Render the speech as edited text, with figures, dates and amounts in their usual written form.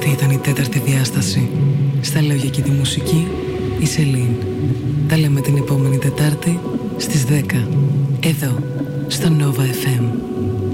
Αυτή ήταν η τέταρτη διάσταση. Στα λόγια και τη μουσική, η Σελήν. Τα λέμε την επόμενη Τετάρτη στις 10. Εδώ, στο Nova FM.